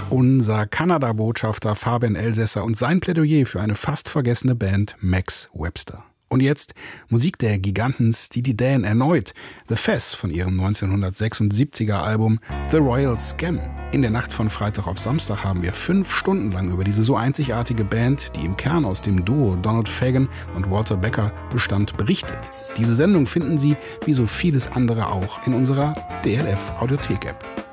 Unser Kanada-Botschafter Fabian Elsässer und sein Plädoyer für eine fast vergessene Band Max Webster. Und jetzt Musik der Giganten Steely Dan erneut. The Fez von ihrem 1976er Album The Royal Scam. In der Nacht von Freitag auf Samstag haben wir 5 Stunden lang über diese so einzigartige Band, die im Kern aus dem Duo Donald Fagen und Walter Becker bestand, berichtet. Diese Sendung finden Sie, wie so vieles andere auch, in unserer DLF Audiothek-App.